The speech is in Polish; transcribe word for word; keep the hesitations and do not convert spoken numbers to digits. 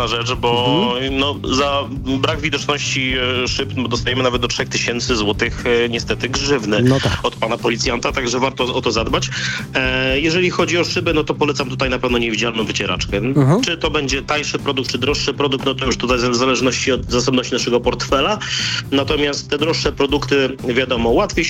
ważna rzecz, bo Mhm. no, za brak widoczności e, szyb no, dostajemy nawet do trzech tysięcy złotych e, niestety grzywny No tak. od pana policjanta, także warto o to zadbać. E, jeżeli chodzi o szybę, no to polecam tutaj na pewno niewidzialną wycieraczkę. Mhm. Czy to będzie tańszy produkt, czy droższy produkt, no to już tutaj w zależności od zasobności naszego portfela. Natomiast te droższe produkty, wiadomo, łatwiej